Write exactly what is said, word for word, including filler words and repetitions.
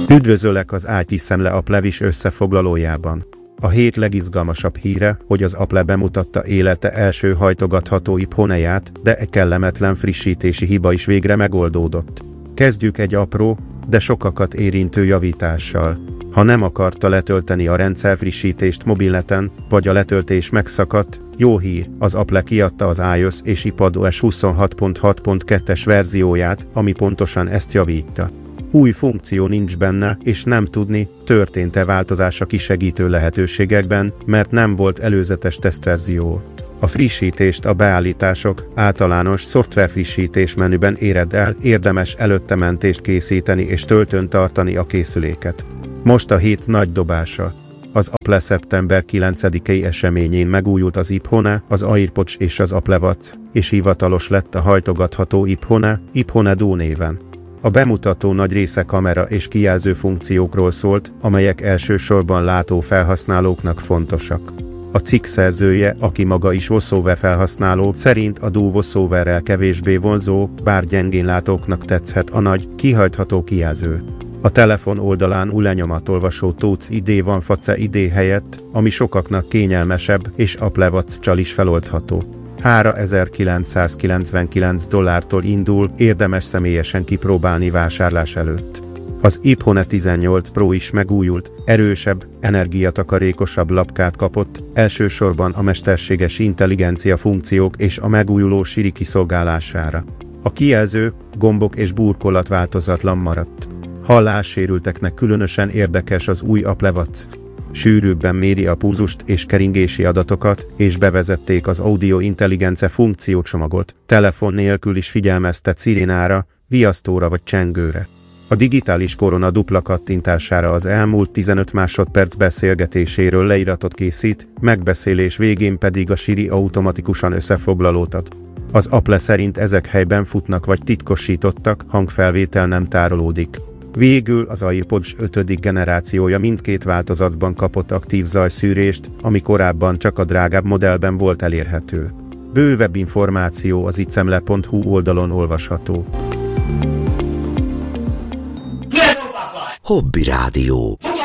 Üdvözöllek az i té Szemle app levis összefoglalójában. A hét legizgalmasabb híre, hogy az Apple bemutatta élete első hajtogatható iPhone-ját, de egy kellemetlen frissítési hiba is végre megoldódott. Kezdjük egy apró, de sokakat érintő javítással. Ha nem akarta letölteni a rendszerfrissítést mobilneten, vagy a letöltés megszakadt, jó hír, az Apple kiadta az iOS és iPadOS huszonhat pont hat pont kettes verzióját, ami pontosan ezt javítja. Új funkció nincs benne, és nem tudni, történt-e változás a kisegítő lehetőségekben, mert nem volt előzetes tesztverzió. A frissítést a beállítások, általános szoftverfrissítés menüben éred el, érdemes előtte mentést készíteni és töltőn tartani a készüléket. Most a hét nagy dobása. Az Apple szeptember kilencedikei eseményén megújult az iPhone, az AirPods és az Apple Watch, és hivatalos lett a hajtogatható iPhone, iPhone Duo néven. A bemutató nagy része kamera és kijelző funkciókról szólt, amelyek elsősorban látó felhasználóknak fontosak. A cikk szerzője, aki maga is VoiceOver felhasználó, szerint a Duo VoiceOverrel kevésbé vonzó, bár gyengén látóknak tetszhet a nagy, kihajtható kijelző. A telefon oldalán új lenyomatolvasó Touch i dé van Face i dé helyett, ami sokaknak kényelmesebb és Apple Watch-csal is feloldható. háromezer-kilencszázkilencvenkilenc dollártól indul, érdemes személyesen kipróbálni vásárlás előtt. Az iPhone tizennyolc Pro is megújult, erősebb, energiatakarékosabb lapkát kapott, elsősorban a mesterséges intelligencia funkciók és a megújuló Siri kiszolgálására. A kijelző, gombok és burkolat változatlan maradt. Hallássérülteknek különösen érdekes az új Apple Watch. Sűrűbben méri a pulzust és keringési adatokat, és bevezették az Audio Intelligence funkciócsomagot, telefon nélkül is figyelmeztet szirénára, viasztóra vagy csengőre. A digitális korona dupla kattintására az elmúlt tizenöt másodperc beszélgetéséről leíratot készít, megbeszélés végén pedig a Siri automatikusan összefoglalót ad. Az Apple szerint ezek helyben futnak vagy titkosítottak, hangfelvétel nem tárolódik. Végül az AirPods ötödik generációja mindkét változatban kapott aktív zajszűrést, ami korábban csak a drágább modellben volt elérhető. Bővebb információ az icemle pont hu oldalon olvasható. Hobby Rádió.